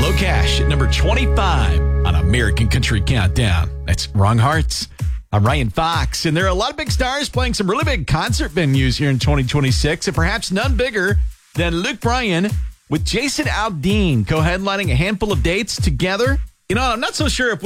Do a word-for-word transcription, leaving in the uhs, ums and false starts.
Low Cash at number twenty-five on American Country Countdown. That's Wrong Hearts. I'm Ryan Fox, and there are a lot of big stars playing some really big concert venues here in twenty twenty-six, and perhaps none bigger than Luke Bryan with Jason Aldean co-headlining a handful of dates together. You know, I'm not so sure if